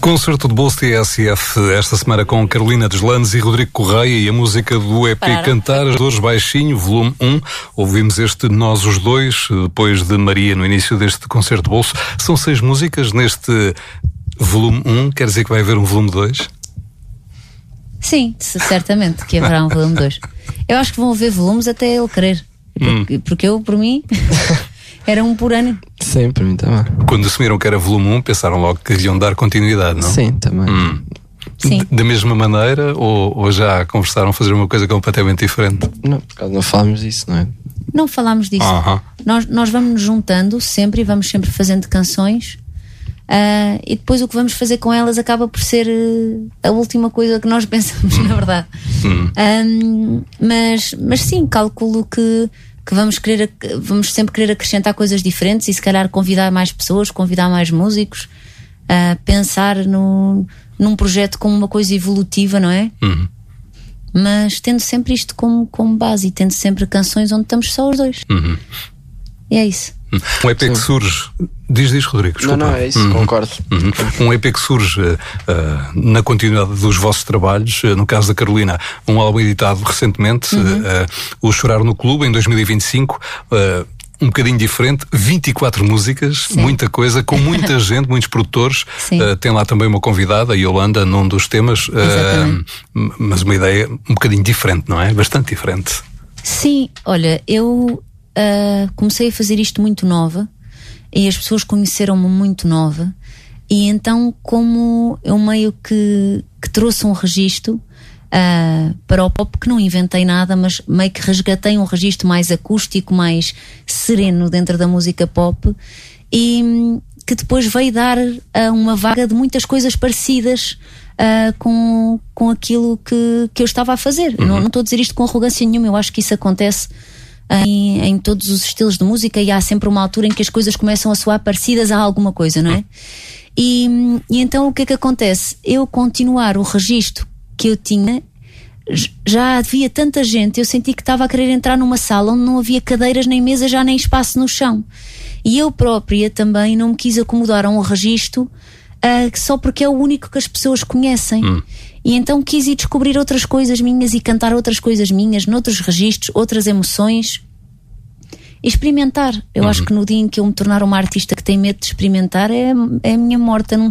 Concerto de bolso TSF esta semana com Carolina Deslandes e Rodrigo Correia e a música do EP Cantar as Dores Baixinho, volume 1. Ouvimos este Nós os Dois, depois de Maria, no início deste concerto de bolso. São 6 músicas neste volume 1, quer dizer que vai haver um volume 2? Sim, certamente que haverá um volume 2. Eu acho que vão haver volumes até ele querer. Porque eu, por mim, era um por ano. Sim, para mim também. Quando assumiram que era volume 1, pensaram logo que iam dar continuidade, não? Sim, também. Sim. Da mesma maneira ou já conversaram fazer uma coisa completamente diferente? Não, por causa não falámos disso, não é? Não falámos disso. Nós vamos nos juntando sempre e vamos sempre fazendo canções. E depois o que vamos fazer com elas acaba por ser a última coisa que nós pensamos, na verdade. Mas sim, calculo que vamos sempre querer acrescentar coisas diferentes e se calhar convidar mais pessoas, convidar mais músicos, pensar num projeto como uma coisa evolutiva, não é? Mas tendo sempre isto como base e tendo sempre canções onde estamos só os dois. E é isso. Um EP que surge. Diz, Rodrigo. Desculpa. Não, é isso, concordo. Um EP que surge na continuidade dos vossos trabalhos. No caso da Carolina, um álbum editado recentemente, o Chorar no Clube, em 2025. Um bocadinho diferente, 24 músicas, sim, muita coisa, com muita gente, muitos produtores. Tem lá também uma convidada, a Yolanda, num dos temas. Mas uma ideia um bocadinho diferente, não é? Bastante diferente. Sim, olha, eu comecei a fazer isto muito nova e as pessoas conheceram-me muito nova, e então como eu meio que trouxe um registro para o pop, que não inventei nada, mas meio que resgatei um registro mais acústico, mais sereno dentro da música pop, e que depois veio dar uma vaga de muitas coisas parecidas com aquilo que eu estava a fazer. Não estou a dizer isto com arrogância nenhuma, eu acho que isso acontece em todos os estilos de música, e há sempre uma altura em que as coisas começam a soar parecidas a alguma coisa, não é? E então o que é que acontece? Eu continuar o registro que eu tinha, já havia tanta gente, eu senti que estava a querer entrar numa sala onde não havia cadeiras, nem mesas, já nem espaço no chão, e eu própria também não me quis acomodar a um registro só porque é o único que as pessoas conhecem. E então quis ir descobrir outras coisas minhas e cantar outras coisas minhas, noutros registros, outras emoções, e experimentar. Eu acho que no dia em que eu me tornar uma artista que tem medo de experimentar, é a minha morte